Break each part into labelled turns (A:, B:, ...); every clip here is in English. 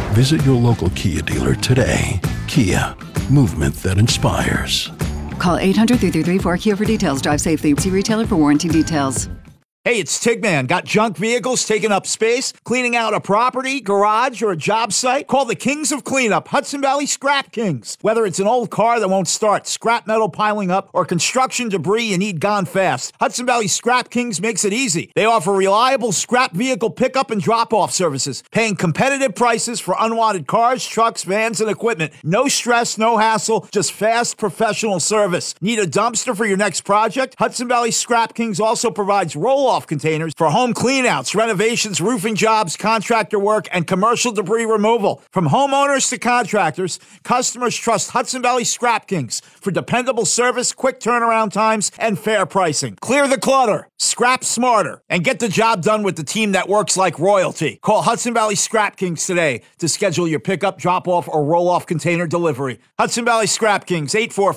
A: Visit your local Kia dealer today. Kia, movement that inspires.
B: Call 800-333-4KIA for details. Drive safely. See retailer for warranty details.
C: Hey, it's Tigman. Got junk vehicles taking up space? Cleaning out a property, garage, or a job site? Call the Kings of Cleanup, Hudson Valley Scrap Kings. Whether it's an old car that won't start, scrap metal piling up, or construction debris you need gone fast, Hudson Valley Scrap Kings makes it easy. They offer reliable scrap vehicle pickup and drop-off services, paying competitive prices for unwanted cars, trucks, vans, and equipment. No stress, no hassle, just fast, professional service. Need a dumpster for your next project? Hudson Valley Scrap Kings also provides roll-off containers for home cleanouts, renovations, roofing jobs, contractor work, and commercial debris removal. From homeowners to contractors, customers trust Hudson Valley Scrap Kings for dependable service, quick turnaround times, and fair pricing. Clear the clutter, scrap smarter, and get the job done with the team that works like royalty. Call Hudson Valley Scrap Kings today to schedule your pickup, drop-off, or roll-off container delivery. Hudson Valley Scrap Kings,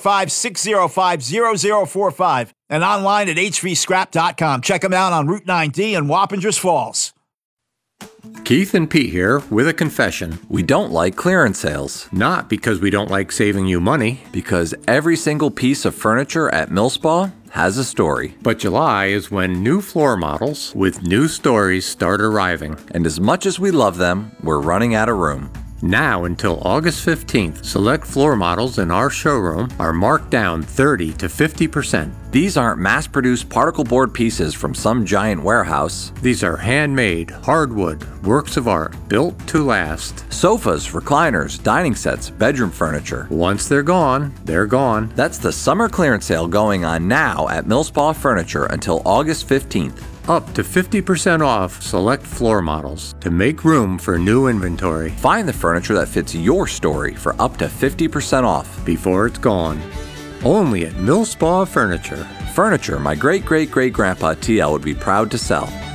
C: 845-605-0045. And online at hvscrap.com. Check them out on Route 9D in Wappingers Falls.
D: Keith and Pete here with a confession.
E: We don't like clearance sales.
D: Not because we don't like saving you money.
E: Because every single piece of furniture at Millspa has a story.
D: But July is when new floor models with new stories start arriving.
E: And as much as we love them, we're running out of room.
D: Now until August 15th, select floor models in our showroom are marked down 30 to 50%.
E: These aren't mass-produced particle board pieces from some giant warehouse.
D: These are handmade, hardwood, works of art, built to last.
E: Sofas, recliners, dining sets, bedroom furniture.
D: Once they're gone, they're gone.
E: That's the summer clearance sale going on now at Millspa Furniture until August 15th.
D: Up to 50% off select floor models to make room for new inventory.
E: Find the furniture that fits your story for up to 50% off
D: before it's gone. Only at Millspa Furniture.
E: Furniture my great-great-great-grandpa TL would be proud to sell.